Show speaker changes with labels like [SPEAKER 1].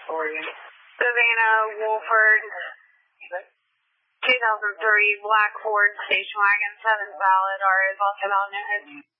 [SPEAKER 1] Savannah Wolford, 2003 black Ford station wagon, 7 valid, or is also known as